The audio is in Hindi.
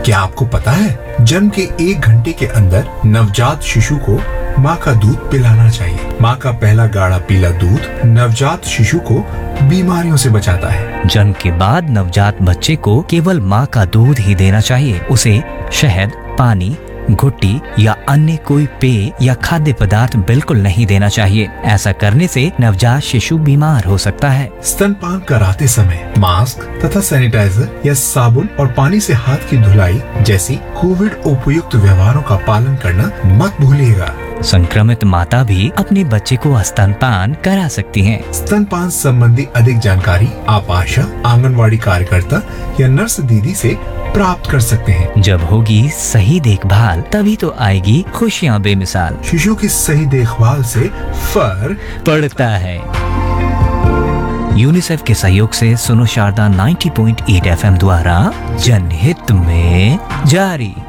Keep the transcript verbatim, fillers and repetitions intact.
क्या आपको पता है जन्म के एक घंटे के अंदर नवजात शिशु को माँ का दूध पिलाना चाहिए। माँ का पहला गाढ़ा पीला दूध नवजात शिशु को बीमारियों से बचाता है। जन्म के बाद नवजात बच्चे को केवल माँ का दूध ही देना चाहिए। उसे शहद, पानी, घुट्टी या अन्य कोई पेय या खाद्य पदार्थ बिल्कुल नहीं देना चाहिए। ऐसा करने से नवजात शिशु बीमार हो सकता है। स्तनपान कराते समय मास्क तथा सैनिटाइजर या साबुन और पानी से हाथ की धुलाई जैसी कोविड उपयुक्त व्यवहारों का पालन करना मत भूलिएगा। संक्रमित माता भी अपने बच्चे को स्तनपान करा सकती हैं। स्तनपान संबंधी अधिक जानकारी आप आशा, आंगनवाड़ी कार्यकर्ता या नर्स दीदी से प्राप्त कर सकते हैं। जब होगी सही देखभाल तभी तो आएगी खुशियाँ बेमिसाल। शिशु की सही देखभाल से फर्क पड़ता है। यूनिसेफ के सहयोग से सुनो शारदा नब्बे पॉइंट आठ एफ एम द्वारा जनहित में जारी।